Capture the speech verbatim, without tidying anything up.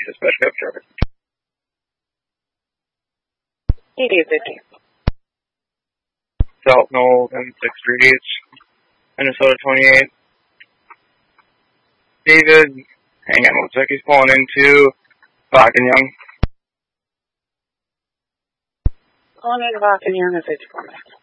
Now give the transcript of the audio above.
Dispatch Cab traffic. eighty-eight fifty. South Knoll and six streets. Minnesota twenty-eight. David, hang on one sec, he's pulling into Bach and Young. Calling in Bach and Young at fifty-four minutes.